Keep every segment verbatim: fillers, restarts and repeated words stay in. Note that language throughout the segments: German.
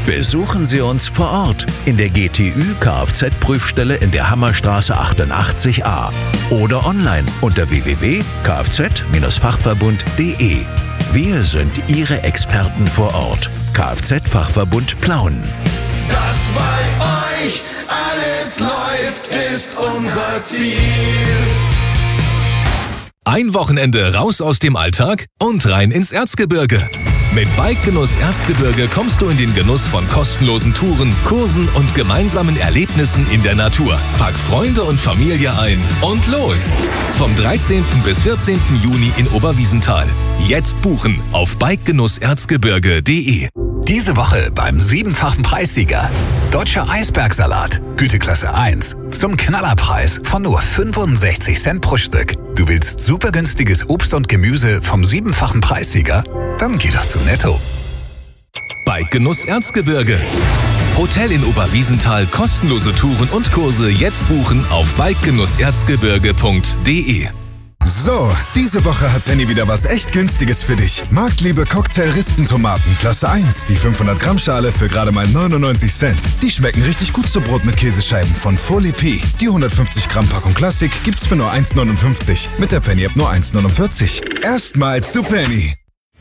Besuchen Sie uns vor Ort in der G T Ü Kfz-Prüfstelle in der Hammerstraße achtundachtzig a oder online unter w w w punkt kfz fachverbund punkt de. Wir sind Ihre Experten vor Ort. Kfz-Fachverbund Plauen. Dass bei euch alles läuft, ist unser Ziel. Ein Wochenende raus aus dem Alltag und rein ins Erzgebirge. Mit Bike-Genuss Erzgebirge kommst du in den Genuss von kostenlosen Touren, Kursen und gemeinsamen Erlebnissen in der Natur. Pack Freunde und Familie ein und los! Vom dreizehnten bis vierzehnten Juni in Oberwiesenthal. Jetzt buchen auf bikegenuss erzgebirge punkt de. Diese Woche beim siebenfachen Preissieger. Deutscher Eisbergsalat, Güteklasse eins. Zum Knallerpreis von nur fünfundsechzig Cent pro Stück. Du willst super günstiges Obst und Gemüse vom siebenfachen Preissieger? Dann geh doch zu Netto. Bike-Genuss Erzgebirge. Hotel in Oberwiesenthal, kostenlose Touren und Kurse jetzt buchen auf bikegenuss erzgebirge punkt de. So, diese Woche hat Penny wieder was echt Günstiges für dich. Marktliebe Cocktail-Rispentomaten, Klasse eins, die fünfhundert Gramm Schale für gerade mal neunundneunzig Cent. Die schmecken richtig gut zu Brot mit Käsescheiben von Folie P. Die hundertfünfzig Gramm Packung Klassik gibt's für nur eins neunundfünfzig. Mit der Penny App nur eins neunundvierzig. Erstmal zu Penny.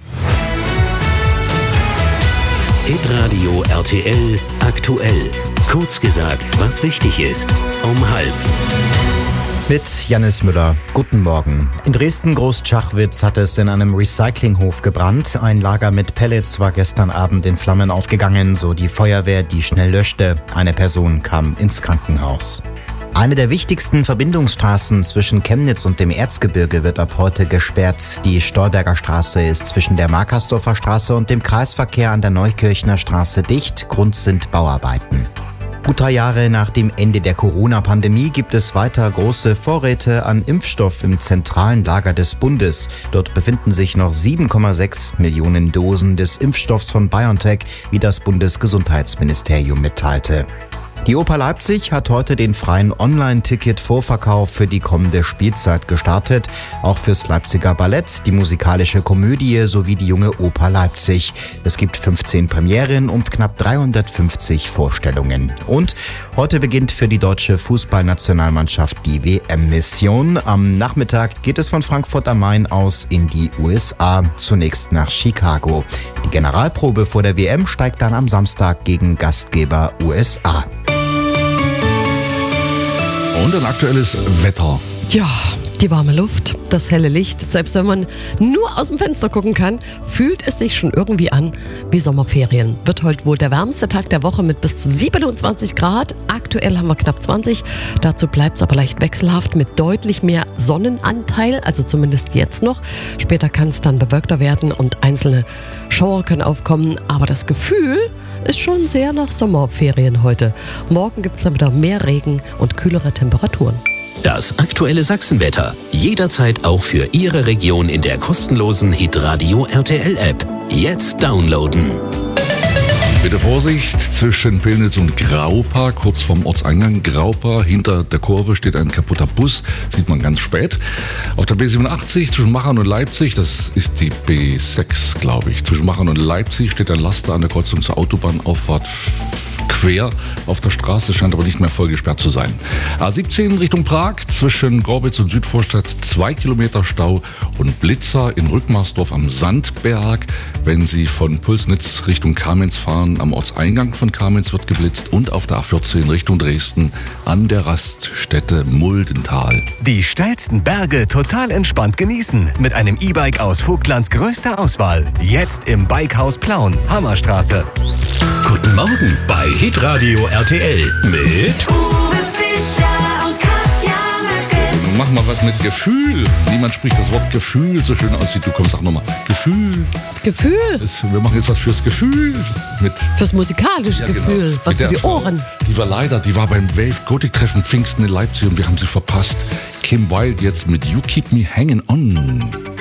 Hitradio R T L aktuell. Kurz gesagt, was wichtig ist. Um halb. Mit Janis Müller. Guten Morgen. In Dresden-Großschachwitz hat es in einem Recyclinghof gebrannt. Ein Lager mit Pellets war gestern Abend in Flammen aufgegangen, so die Feuerwehr, die schnell löschte. Eine Person kam ins Krankenhaus. Eine der wichtigsten Verbindungsstraßen zwischen Chemnitz und dem Erzgebirge wird ab heute gesperrt. Die Stolberger Straße ist zwischen der Markersdorfer Straße und dem Kreisverkehr an der Neukirchner Straße dicht. Grund sind Bauarbeiten. Gut drei Jahre nach dem Ende der Corona-Pandemie gibt es weiter große Vorräte an Impfstoff im zentralen Lager des Bundes. Dort befinden sich noch sieben Komma sechs Millionen Dosen des Impfstoffs von BioNTech, wie das Bundesgesundheitsministerium mitteilte. Die Oper Leipzig hat heute den freien Online-Ticket-Vorverkauf für die kommende Spielzeit gestartet. Auch fürs Leipziger Ballett, die musikalische Komödie sowie die Junge Oper Leipzig. Es gibt fünfzehn Premieren und knapp dreihundertfünfzig Vorstellungen. Und heute beginnt für die deutsche Fußballnationalmannschaft die W M-Mission. Am Nachmittag geht es von Frankfurt am Main aus in die U S A, zunächst nach Chicago. Die Generalprobe vor der W M steigt dann am Samstag gegen Gastgeber U S A. Und ein aktuelles Wetter. Ja, die warme Luft, das helle Licht. Selbst wenn man nur aus dem Fenster gucken kann, fühlt es sich schon irgendwie an wie Sommerferien. Wird heute wohl der wärmste Tag der Woche mit bis zu siebenundzwanzig Grad. Aktuell haben wir knapp zwanzig. Dazu bleibt es aber leicht wechselhaft mit deutlich mehr Sonnenanteil, also zumindest jetzt noch. Später kann es dann bewölkter werden und einzelne Schauer können aufkommen. Aber das Gefühl ist schon sehr nach Sommerferien heute. Morgen gibt es dann wieder mehr Regen und kühlere Temperaturen. Das aktuelle Sachsenwetter. Jederzeit auch für Ihre Region in der kostenlosen Hitradio R T L-App. Jetzt downloaden. Bitte Vorsicht zwischen Pillnitz und Graupa, kurz vorm Ortseingang Graupa. Hinter der Kurve steht ein kaputter Bus, sieht man ganz spät. Auf der B siebenundachtzig zwischen Machern und Leipzig, das ist die B sechs, glaube ich. Zwischen Machern und Leipzig steht ein Laster an der Kreuzung zur Autobahnauffahrt quer auf der Straße, scheint aber nicht mehr voll gesperrt zu sein. A siebzehn Richtung Prag, zwischen Gorbitz und Südvorstadt zwei Kilometer Stau und Blitzer in Rückmarsdorf am Sandberg. Wenn Sie von Pulsnitz Richtung Kamenz fahren, am Ortseingang von Kamenz wird geblitzt und auf der A vierzehn Richtung Dresden an der Raststätte Muldental. Die steilsten Berge total entspannt genießen mit einem E-Bike aus Vogtlands größter Auswahl. Jetzt im Bikehaus Plauen, Hammerstraße. Guten Morgen bei Hitradio R T L mit Uwe Fischer und Katja Merkel. Mach mal was mit Gefühl. Niemand spricht das Wort Gefühl so schön aus wie du. Komm, sag nochmal. Gefühl. Das Gefühl? Das, wir machen jetzt was fürs Gefühl. Mit, Fürs musikalische ja, Gefühl. Genau. Was mit für die Frau, Ohren. Die war leider, die war beim Wave Gothic Treffen Pfingsten in Leipzig und wir haben sie verpasst. Kim Wilde jetzt mit You Keep Me Hanging On.